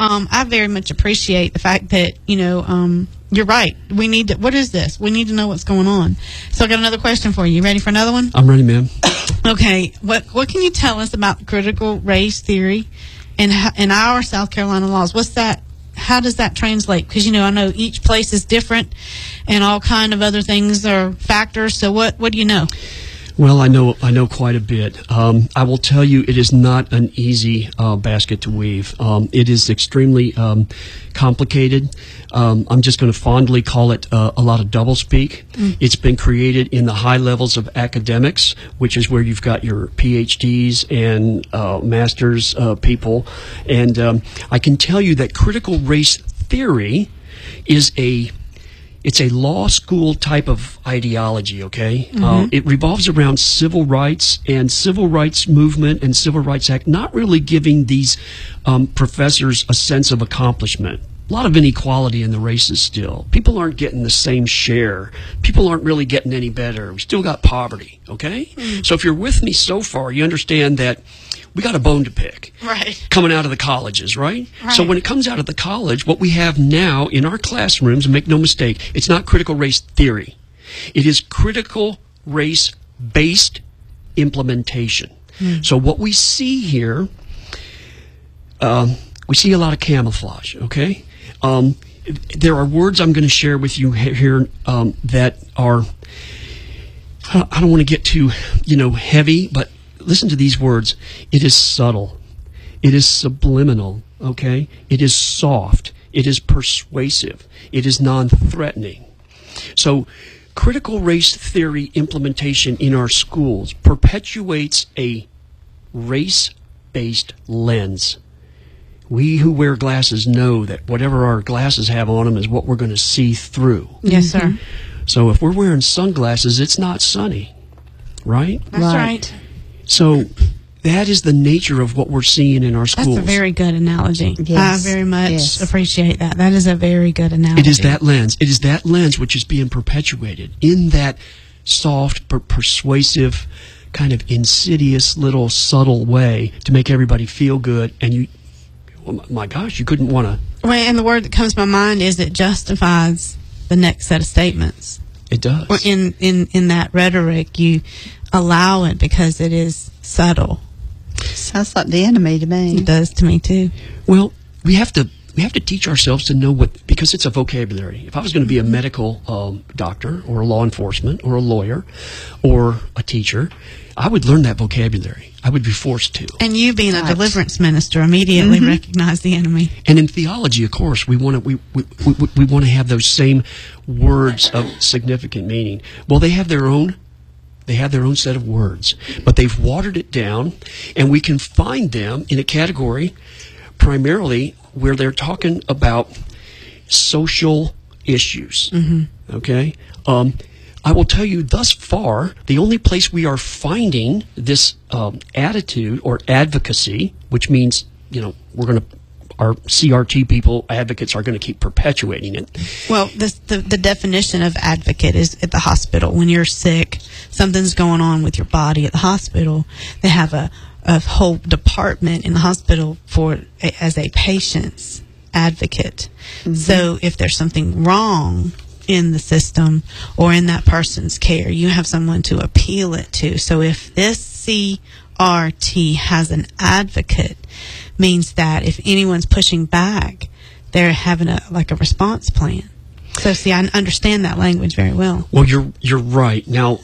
I very much appreciate the fact that, you're right. We need to, what is this? We need to know what's going on. So I got another question for you. You ready for another one? I'm ready, ma'am. Okay. What can you tell us about critical race theory and in our South Carolina laws? What's that? How does that translate? Because, I know each place is different and all kind of other things are factors. So what do you know? Well, I know quite a bit. I will tell you, it is not an easy basket to weave. It is extremely complicated. I'm just going to fondly call it a lot of doublespeak. It's been created in the high levels of academics, which is where you've got your PhDs and master's people. And I can tell you that critical race theory is it's a law school type of ideology, okay? It revolves around civil rights and civil rights movement and Civil Rights Act, not really giving these professors a sense of accomplishment. A lot of inequality in the races still. People aren't getting the same share. People aren't really getting any better. We still got poverty, okay? So if you're with me so far, you understand that we got a bone to pick. Right. Coming out of the colleges, right? Right. So when it comes out of the college, what we have now in our classrooms, and make no mistake, it's not critical race theory. It is critical race-based implementation. So what we see here, we see a lot of camouflage, okay? There are words I'm going to share with you here that are, I don't want to get too, heavy, but listen to these words. It is subtle. It is subliminal, okay? It is soft. It is persuasive. It is non-threatening. So critical race theory implementation in our schools perpetuates a race-based lens. We who wear glasses know that whatever our glasses have on them is what we're going to see through. Yes, sir. So if we're wearing sunglasses, it's not sunny, right? That's right. So that is the nature of what we're seeing in our schools. That's a very good analogy. Yes. I very much appreciate that. That is a very good analogy. It is that lens. It is that lens which is being perpetuated in that soft but persuasive, kind of insidious little subtle way to make everybody feel good. And you, oh my gosh, you couldn't want to. Well, and the word that comes to my mind is it justifies the next set of statements. It does. Or in that rhetoric, you allow it because it is subtle. Sounds like the enemy to me. It does to me too. Well, we have to teach ourselves to know what, because it's a vocabulary. If I was going to be a medical doctor or a law enforcement or a lawyer or a teacher, I would learn that vocabulary. I would be forced to. And you, being a deliverance minister, immediately recognize the enemy. And in theology, of course, we want to have those same words of significant meaning. Well, they have their own set of words, but they've watered it down, and we can find them in a category primarily where they're talking about social issues. Okay? I will tell you, thus far, the only place we are finding this attitude or advocacy, which means, our CRT people, advocates, are going to keep perpetuating it. Well, the definition of advocate is at the hospital. When you're sick, something's going on with your body at the hospital, they have a whole department in the hospital as a patient's advocate. So if there's something wrong in the system or in that person's care, you have someone to appeal it to. So if this CRT has an advocate, means that if anyone's pushing back, they're having a response plan. So see, I understand that language very well. Well, you're right. Now,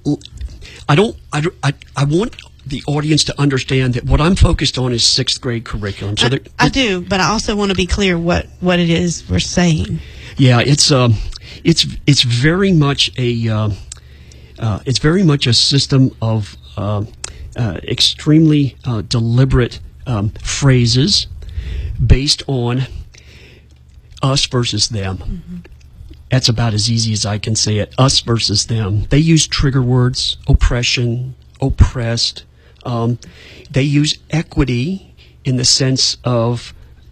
I want the audience to understand that what I'm focused on is 6th grade curriculum. So I do, but I also want to be clear what it is we're saying. Yeah, it's very much a system of extremely deliberate phrases based on us versus them. That's about as easy as I can say it. Us versus them. They use trigger words: oppression, oppressed. They use equity in the sense of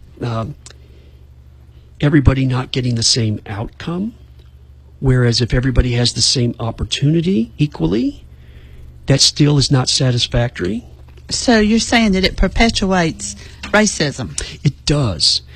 everybody not getting the same outcome. Whereas if everybody has the same opportunity equally, that still is not satisfactory. So you're saying that it perpetuates racism? It does.